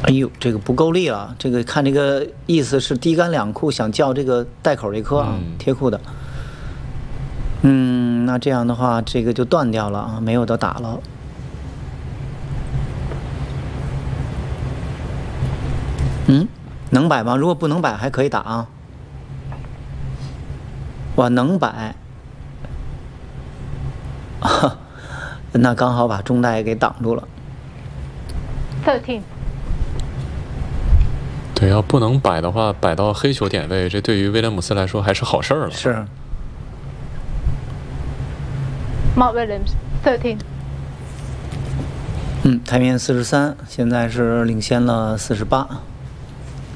哎呦，这个不够力了，这个看这个意思是低杆两库，想叫这个带口这颗啊，贴库的。那这样的话，这个就断掉了啊，没有得打了。能摆吗？如果不能摆，还可以打啊。哇，能摆，那刚好把中带给挡住了。 13。 对，要不能摆的话，摆到黑球点位，这对于威廉姆斯来说还是好事儿了。 是。 Mark Williams 13。 台面43，现在是领先了48。